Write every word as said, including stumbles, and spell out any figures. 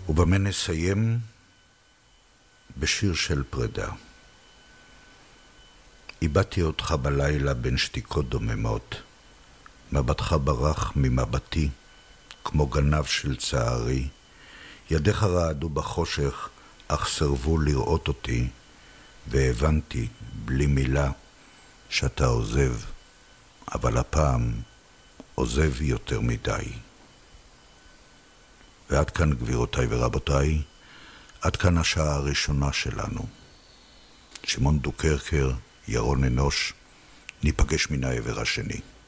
ובמה נסיים? בשיר של פרידה. איבדתי אותך בלילה בין שתיקות דוממות. מבטך ברח ממבטי, כמו גנב של צערי. ידיך רעדו בחושך, אך סרבו לראות אותי, והבנתי, בלי מילה, שאתה עוזב, אבל הפעם עוזב יותר מדי. ועד כאן, גבירותיי ורבותיי, עד כאן השעה הראשונה שלנו. שמעון דוקרקר, ירון אנוש, ניפגש מן העבר השני.